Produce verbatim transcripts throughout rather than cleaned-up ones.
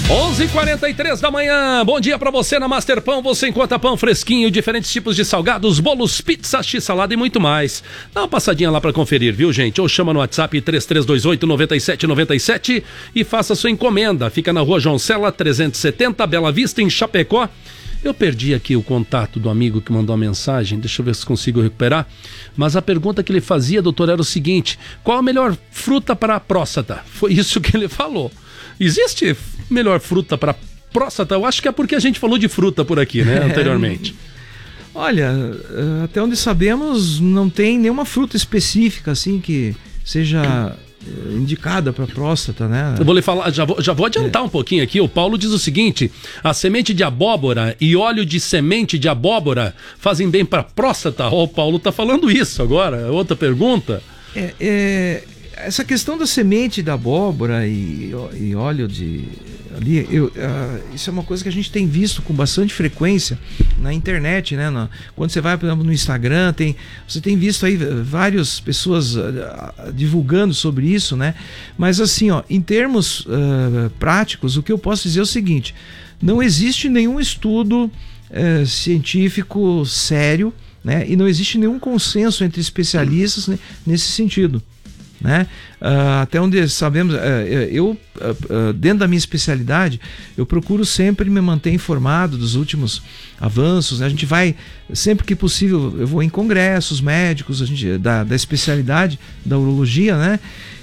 onze e quarenta e três da manhã, bom dia pra você na Master Pão. Você encontra pão fresquinho, diferentes tipos de salgados, bolos, pizza, x-salada e muito mais. Dá uma passadinha lá pra conferir, viu, gente? Ou chama no WhatsApp três três dois oito, nove sete nove sete e faça sua encomenda. Fica na rua João Cela trezentos e setenta, Bela Vista, em Chapecó. Eu perdi aqui o contato do amigo que mandou a mensagem, deixa eu ver se consigo recuperar. Mas a pergunta que ele fazia, doutor, era o seguinte: qual a melhor fruta para a próstata? Foi isso que ele falou. Existe melhor fruta para próstata? Eu acho que é porque a gente falou de fruta por aqui, né, anteriormente. É, olha, até onde sabemos, não tem nenhuma fruta específica assim que seja indicada para próstata, né? Eu vou lhe falar, já vou, já vou adiantar é. um pouquinho aqui. O Paulo diz o seguinte: a semente de abóbora e óleo de semente de abóbora fazem bem para próstata. Oh, o Paulo tá falando isso agora. Outra pergunta. É, é, essa questão da semente da abóbora e, e óleo de ali, eu, uh, isso é uma coisa que a gente tem visto com bastante frequência na internet, né? No, quando você vai, por exemplo, no Instagram, tem, você tem visto aí várias pessoas uh, uh, divulgando sobre isso, né? Mas assim, ó, em termos uh, práticos, o que eu posso dizer é o seguinte: não existe nenhum estudo uh, científico sério, né? E não existe nenhum consenso entre especialistas, né, nesse sentido. Né? Uh, até onde sabemos, uh, eu uh, uh, dentro da minha especialidade, eu procuro sempre me manter informado dos últimos avanços, né? A gente vai, sempre que possível, eu vou em congressos médicos, a gente, da, da especialidade da urologia, né?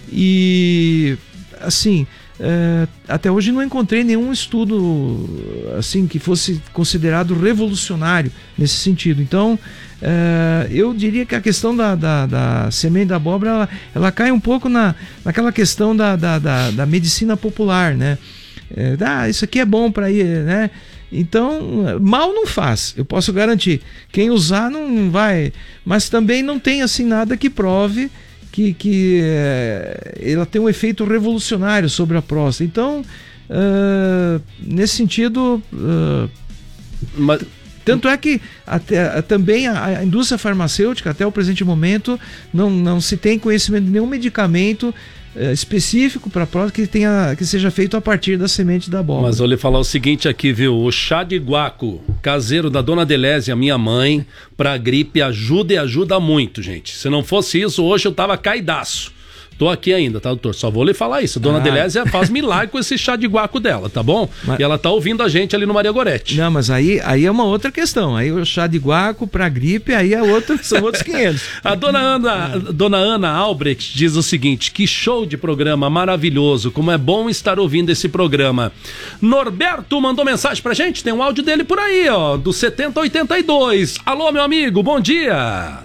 E assim, uh, até hoje não encontrei nenhum estudo assim que fosse considerado revolucionário nesse sentido. Então Uh, eu diria que a questão da, da, da semente da abóbora, ela, ela cai um pouco na, naquela questão da, da, da, da medicina popular, né? É, ah, isso aqui é bom para ir, né? Então, mal não faz, eu posso garantir. Quem usar não vai, mas também não tem assim nada que prove que, que é, ela tem um efeito revolucionário sobre a próstata. Então, uh, nesse sentido... Uh, mas... Tanto é que até, também a, a indústria farmacêutica, até o presente momento, não, não se tem conhecimento de nenhum medicamento é, específico para a próstata que, tenha, que seja feito a partir da semente da abóbora. Mas vou lhe falar o seguinte aqui, viu? O chá de guaco caseiro da dona Delésia, minha mãe, para gripe ajuda e ajuda muito, gente. Se não fosse isso, hoje eu tava caidaço. Tô aqui ainda, tá, doutor? Só vou lhe falar isso. Dona ah. Delésia faz milagre com esse chá de guaco dela, tá bom? Mas... E ela tá ouvindo a gente ali no Maria Goretti. Não, mas aí, aí é uma outra questão. Aí o chá de guaco pra gripe, aí é outro, são outros quinhentos. A dona Ana, ah. dona Ana Albrecht diz o seguinte: que show de programa maravilhoso, como é bom estar ouvindo esse programa. Norberto mandou mensagem pra gente, tem um áudio dele por aí, ó, do setenta oitenta e dois. Alô, meu amigo, bom dia.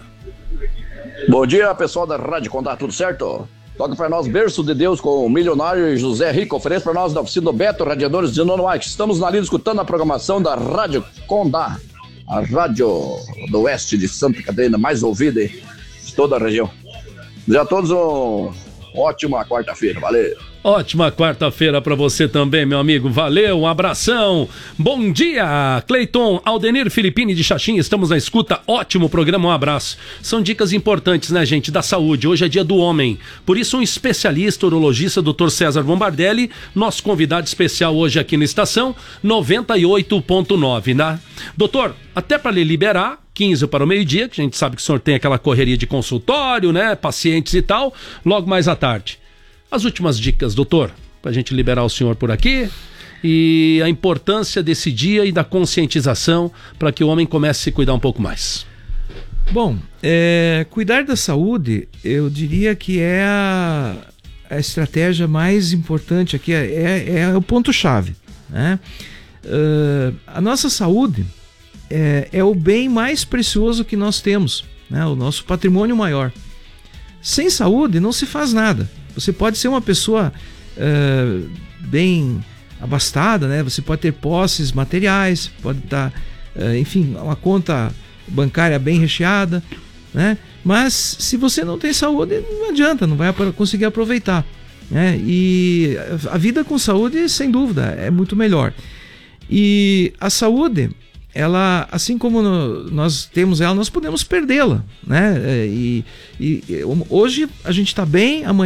Bom dia, pessoal da Rádio Condá, tudo certo? Toca pra nós Berço de Deus com o milionário José Rico. Oferece pra nós da oficina do Beto, radiadores de Nono Mike. Estamos na linha escutando a programação da Rádio Condá, a rádio do oeste de Santa Catarina, mais ouvida de toda a região. Desejo a todos uma ótima quarta-feira, valeu! Ótima quarta-feira para você também, meu amigo. Valeu, um abração. Bom dia, Cleiton, Aldenir Filipini de Xaxim. Estamos na escuta. Ótimo programa, um abraço. São dicas importantes, né, gente, da saúde. Hoje é dia do homem. Por isso, um especialista urologista, doutor César Bombardelli, nosso convidado especial hoje aqui na estação noventa e oito ponto nove, né? Doutor, até para lhe liberar, quinze para o meio-dia, que a gente sabe que o senhor tem aquela correria de consultório, né, pacientes e tal, logo mais à tarde. As últimas dicas, doutor, para a gente liberar o senhor por aqui, e a importância desse dia e da conscientização para que o homem comece a se cuidar um pouco mais. Bom, é, cuidar da saúde, eu diria que é a, a estratégia mais importante aqui, é, é, é o ponto-chave, né? Uh, a nossa saúde é, é o bem mais precioso que nós temos, né? O nosso patrimônio maior. Sem saúde não se faz nada. Você pode ser uma pessoa uh, bem abastada, né? Você pode ter posses materiais, pode estar, uh, enfim, uma conta bancária bem recheada, né? Mas se você não tem saúde, não adianta, não vai conseguir aproveitar, né? E a vida com saúde, sem dúvida, é muito melhor. E a saúde, ela, assim como no, nós temos ela, nós podemos perdê-la, né? E, e hoje a gente está bem, amanhã